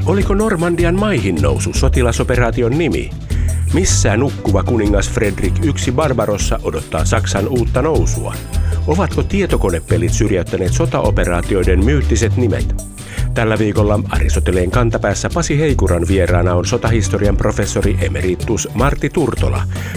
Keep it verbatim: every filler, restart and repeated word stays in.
Oliko Normandian maihin nousu sotilasoperaation nimi? Missä nukkuva kuningas Fredrik yksi Barbarossa odottaa Saksan uutta nousua? Ovatko tietokonepelit syrjäyttäneet sotaoperaatioiden myyttiset nimet? Tällä viikolla Aristoteleen kantapäässä Pasi Heikuran vieraana on sotahistorian professori emeritus Martti Turtola.